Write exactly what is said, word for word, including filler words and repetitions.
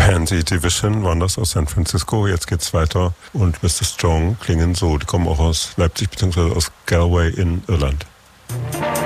Pansy Division waren das aus San Francisco. Jetzt geht's weiter und Mister Strong klingen so. Die kommen auch aus Leipzig bzw. aus Galway in Irland.